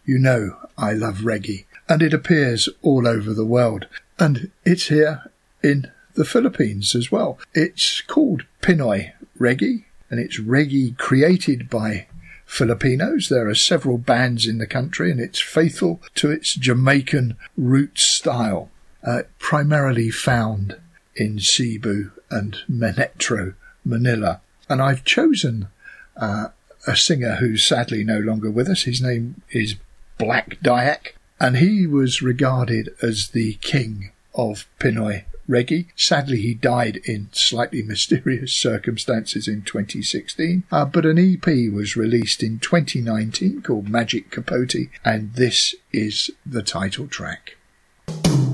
you know I love reggae. And it appears all over the world. And it's here in the Philippines as well. It's called Pinoy Reggae, and it's reggae created by Filipinos. There are several bands in the country, and it's faithful to its Jamaican roots style, primarily found in Cebu and Manetro, Manila. And I've chosen a singer who's sadly no longer with us. His name is Black Dayak, and he was regarded as the king of Pinoy reggae. Sadly, he died in slightly mysterious circumstances in 2016, but an EP was released in 2019 called Magic Capote, and this is the title track.